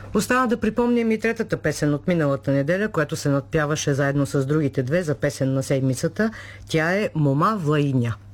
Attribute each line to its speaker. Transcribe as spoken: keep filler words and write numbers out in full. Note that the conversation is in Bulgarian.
Speaker 1: Остава да припомним и третата песен от миналата неделя, която се надпяваше заедно с другите две за песен на седмицата. Тя е "Мома Влаиня".